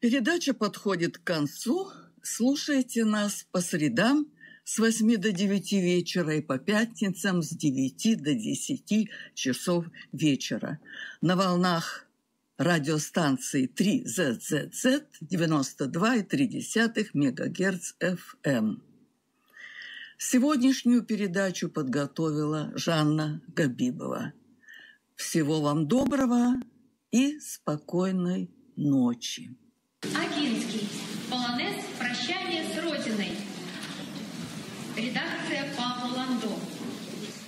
Передача подходит к концу. Слушайте нас по средам с 8 до 9 вечера и по пятницам с 9 до 10 часов вечера на волнах радиостанции 3ZZZ 92,3 МГц FM. Сегодняшнюю передачу подготовила Жанна Габибова. Всего вам доброго и спокойной ночи. Агинский. Полонез «Прощание с Родиной». Редакция Павла Ландо.